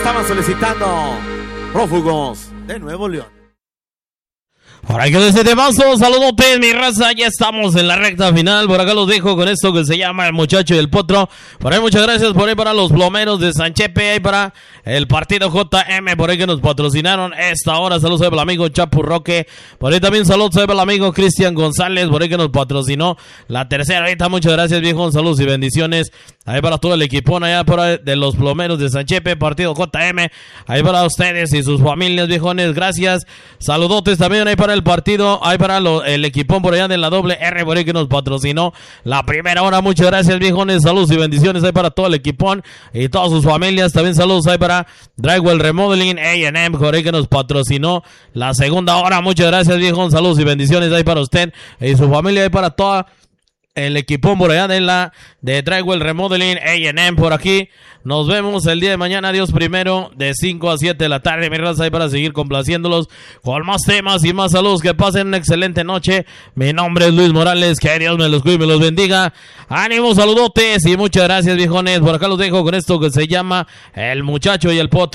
estaban solicitando prófugos de Nuevo León. Por ahí quedó ese temazo, saludotes mi raza, ya estamos en la recta final, por acá los dejo con esto que se llama El Muchacho y el Potro, por ahí muchas gracias, por ahí para los plomeros de San Chepe, ahí para el partido JM, por ahí que nos patrocinaron esta hora, saludos para el amigo Chapu Roque, por ahí también saludos para el amigo Cristian González, por ahí que nos patrocinó la tercera ahorita, muchas gracias viejo, saludos y bendiciones, ahí para todo el equipón allá por ahí de los plomeros de San Chepe, partido JM, ahí para ustedes y sus familias viejones, gracias, saludotes también ahí para el partido, ahí para el equipón por allá de la doble R por ahí que nos patrocinó la primera hora, muchas gracias viejones, saludos y bendiciones ahí para todo el equipón y todas sus familias, también saludos ahí para Drywell Remodeling A&M por ahí que nos patrocinó la segunda hora, muchas gracias viejones, saludos y bendiciones ahí para usted y su familia, ahí para toda el equipón por allá de Drywell Remodeling A&M por aquí. Nos vemos el día de mañana, Dios primero, de 5 a 7 de la tarde, mi raza, ahí para seguir complaciéndolos con más temas y más saludos. Que pasen una excelente noche. Mi nombre es Luis Morales, que Dios me los cuide y me los bendiga. Ánimo, saludotes y muchas gracias, viejones. Por acá los dejo con esto que se llama El Muchacho y el Potro.